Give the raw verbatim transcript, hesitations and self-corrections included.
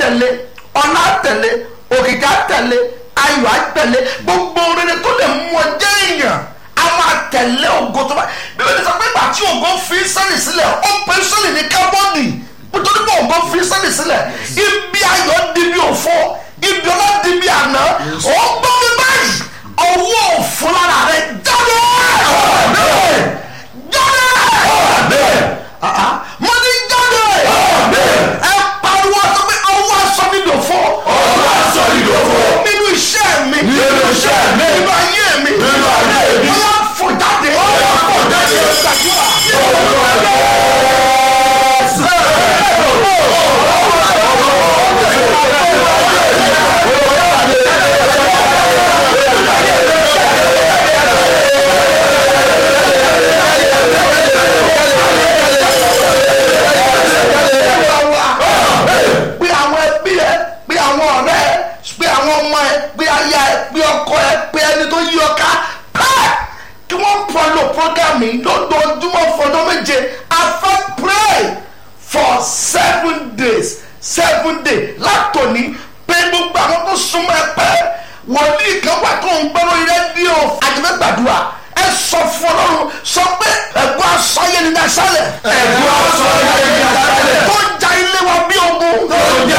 tẹ̀lé ọ̀nà tẹ̀lé òkìkí tẹ̀lé ayọ̀ tẹ̀lé gbogbo rere tó lè mú ọ jẹ́ èèyàn a máa tẹ̀lé ògo tó bá bíbélì sọ pé ìgbà tí ògo fi Ísírẹ́lì sílẹ̀ ó pe Ísírẹ́lì ní kábọ́ọ̀dì nítorí pé ògo fi Ísírẹ́lì sílẹ̀ ibi ayọ̀ di bí òfo ibi ọlá di bí àná ó gbọ́ mi báyìí ọwọ́ òfo lára rẹ̀ jáde jáde mo ní jáde ẹ pariwo sọ pé ọwọ́ aṣọ mi dòfo ọwọ́ aṣọ mi dòfo nínú iṣẹ́ mi nínú iṣẹ́ mi nínú ayé mi nínú ayé mi ọwọ́ fò jáde ọwọ́ fò jáde lójoojúmọ́ fọdún méje a fẹ́ pray for seven days seven days látòní pé gbogbo àwọn tó súnmọ́ ẹ pẹ́ wòlíì kan wà tó ń gbọ́ lórí rédíò àjẹmẹ́gbàdúrà ẹ sọ fún Ọlọ́run sọ pé ẹ̀gbọ́n aṣáyé ni aṣálẹ̀ ẹ̀gbọ́n aṣáyé ni aṣálẹ̀ tó ń ja ilé wa bí ogun tó ń ja